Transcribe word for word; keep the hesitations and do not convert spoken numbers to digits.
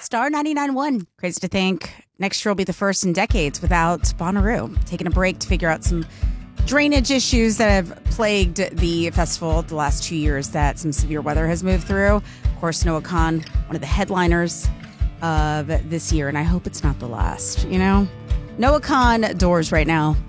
Star ninety-nine point one. Crazy to think next year will be the first in decades without Bonnaroo. Taking a break to figure out some drainage issues that have plagued the festival the last two years that some severe weather has moved through. Of course, Noah Kahan, one of the headliners of this year, and I hope it's not the last, you know? Noah Kahan, Doors right now